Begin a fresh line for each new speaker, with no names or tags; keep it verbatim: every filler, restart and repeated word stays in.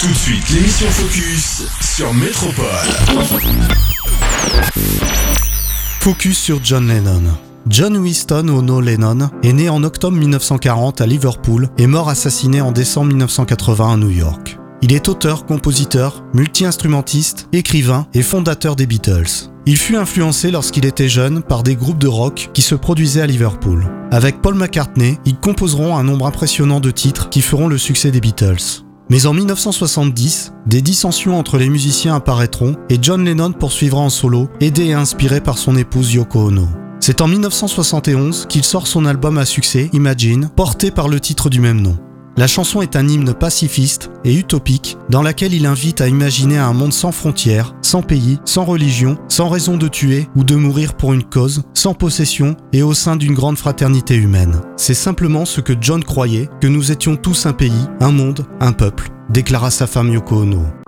Tout de suite, l'émission Focus sur Métropole.
Focus sur John Lennon. John Winston Ono Lennon est né en octobre mille neuf cent quarante à Liverpool et mort assassiné en décembre mille neuf cent quatre-vingts à New York. Il est auteur, compositeur, multi-instrumentiste, écrivain et fondateur des Beatles. Il fut influencé lorsqu'il était jeune par des groupes de rock qui se produisaient à Liverpool. Avec Paul McCartney, ils composeront un nombre impressionnant de titres qui feront le succès des Beatles. Mais en mille neuf cent soixante-dix, des dissensions entre les musiciens apparaîtront et John Lennon poursuivra en solo, aidé et inspiré par son épouse Yoko Ono. C'est en mille neuf cent soixante et onze qu'il sort son album à succès, Imagine, porté par le titre du même nom. La chanson est un hymne pacifiste et utopique dans laquelle il invite à imaginer un monde sans frontières, sans pays, sans religion, sans raison de tuer ou de mourir pour une cause, sans possession et au sein d'une grande fraternité humaine. C'est simplement ce que John croyait, que nous étions tous un pays, un monde, un peuple, déclara sa femme Yoko Ono.